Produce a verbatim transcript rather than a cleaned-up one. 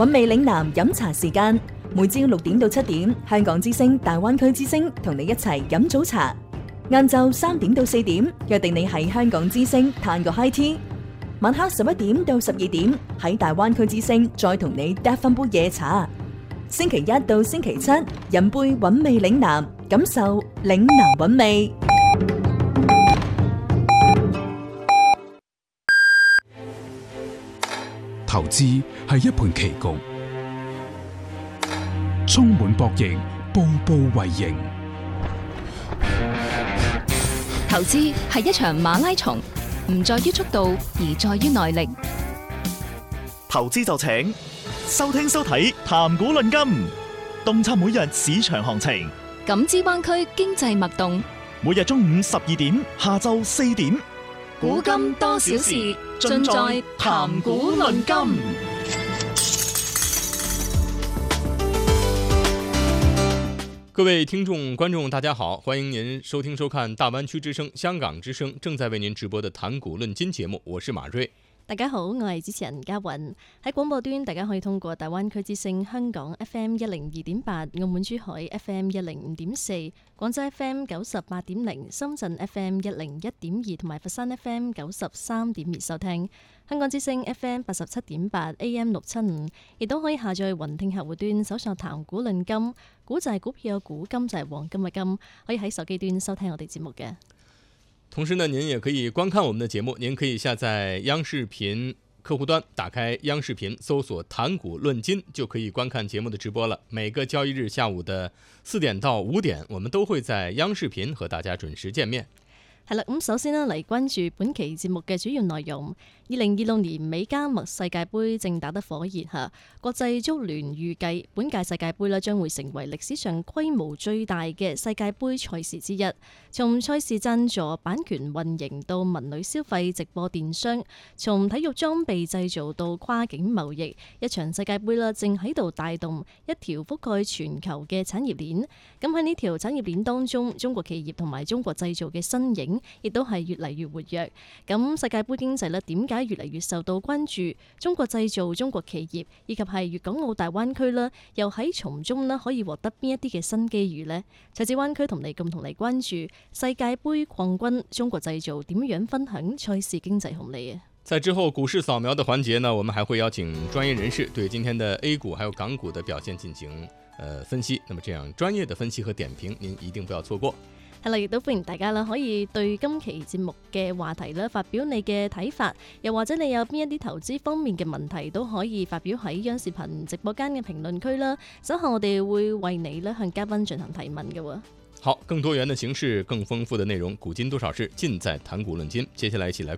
韻味嶺南飲茶時間，每朝六點到七點，香港之聲、大灣區之聲同你一齊飲早茶。晏晝三點到四點，約定你喺香港之聲嘆個 high tea。晚黑十一點到十二點，喺大灣區之聲再同你嗒翻杯夜茶。星期一到星期七，飲杯韻味嶺南，感受嶺南韻味。 投資係一盤棋局，充滿博弈，步步為營。 投資係一場馬拉松，唔在於速度，而在於耐力。 投資就請收聽收睇談股論金，洞察每日市場行情， 感知灣區經濟脈動。 每日中午十二點，下晝四點， 古今多少事，盡在談股論金。 各位聽眾觀眾大家好，歡迎您收聽收看大灣區之聲、香港之聲正在為您直播的談股論金節目，我是馬瑞。 大家好，我係主持人嘉韻。喺廣播端，大家可以通過大灣區之聲香港 F M 一零二點八、澳門珠海 F M 一零五點四、廣州 F M 九十八點零、深圳 F M 一零一點二同埋佛山 F M 九十三點二收聽。香港之聲 F M 八十七點八 A M 六七五，亦都可以下載雲聽客戶端搜索談股論金，股就係股票，股金就係黃金嘅金，可以喺手機端收聽我哋節目嘅。 同時呢，您也可以觀看我們的節目，您可以下載央視頻客戶端，打開央視頻，搜索談股論金，就可以觀看節目的直播了。每個交易日下午的四點到五點，我們都會在央視頻和大家準時見面。 係啦，咁首先呢，嚟關注本期節目嘅主要內容。二零二六年美加墨世界盃正打得火熱嚇，國際足聯預計本屆世界盃咧將會成為歷史上規模最大嘅世界盃賽事之一。從賽事贊助、版權運營到文旅消費、直播電商，從體育裝備製造到跨境貿易，一場世界盃啦正喺度帶動一條覆蓋全球嘅產業鏈。咁喺呢條產業鏈當中，中國企業同埋中國製造嘅身影亦都係越嚟越活躍。咁世界盃經濟咧點解越嚟越受到關注？中國製造、中國企業以及係粵港澳大灣區啦，又喺從中咧可以獲得邊一啲嘅新機遇呢？蔡志灣區同你共同嚟關注世界盃擴軍，中國製造點樣分享賽事經濟紅利啊！ 在之後股市掃描的環節呢，我們還會邀請專業人士對今天的 A 股還有港股的表現進行呃分析。那麼這樣專業的分析和點評，您一定不要錯過。 係啦，亦都歡迎大家啦，可以對今期節目嘅話題咧發表你嘅睇法，又或者你有邊一啲投資方面嘅問題，都可以發表喺央視頻直播間嘅評論區啦。稍後我哋會為你咧向嘉賓進行提問嘅。 好，更多元的形式，更豐富的內容，古今多少事，盡在談股論金。接下來一起來